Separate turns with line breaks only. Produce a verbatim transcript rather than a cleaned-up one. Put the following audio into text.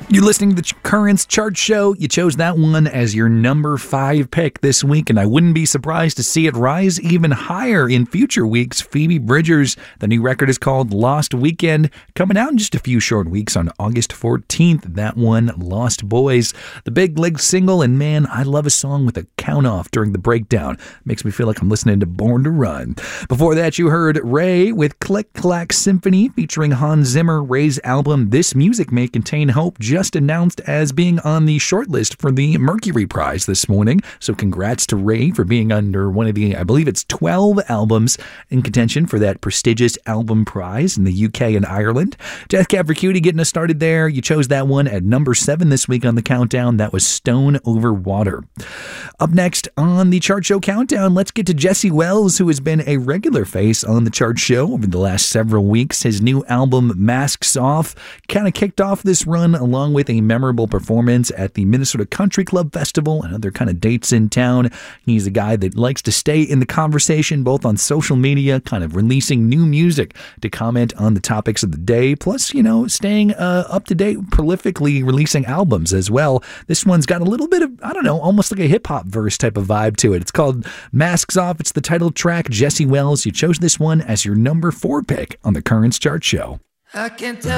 You're listening to the Currents Chart Show. You chose that one as your number five pick this week, and I wouldn't be surprised to see it rise even higher in future weeks. Phoebe Bridgers, the new record is called Lost Weekend, coming out in just a few short weeks on August fourteenth. That one, Lost Boys, the big league single, and man, I love a song with a count off during the breakdown. Makes me feel like I'm listening to Born to Run. Before that, you heard Ray with Click Clack Symphony featuring Hans Zimmer. Ray's album This Music May Contain Hope just announced as being on the shortlist for the Mercury Prize this morning. So congrats to Ray for being under one of the, I believe it's twelve albums in contention for that prestigious album prize in the U K and Ireland. Death Cab for Cutie getting us started there. You chose that one at number seven this week on the countdown. That was Stone Over Water. Up next on the Chart Show Countdown, let's get to Jesse Wells, who has been a regular face on the Chart Show over the last several weeks. His new album, Masks Off, kind of kicked off this run along with a memorable performance at the Minnesota Country Club Festival and other kind of dates in town. He's a guy that likes to stay in the conversation both on social media, kind of releasing new music to comment on the topics of the day, plus, you know, staying uh, up to date, prolifically releasing albums as well. This one's got a little bit of, I don't know, almost like a hip-hop verse type of vibe to it. It's called Masks Off. It's the title track. Jesse Wells, you chose this one as your number four pick on the Currents Chart Show.
I can't tell